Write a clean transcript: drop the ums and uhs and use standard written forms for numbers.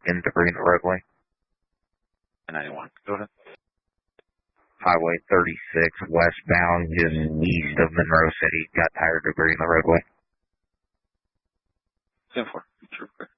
in debris in the roadway. 91. Go ahead. Highway 36 westbound, just east of Monroe City. Got tire debris in the roadway. 10-4. Trooper.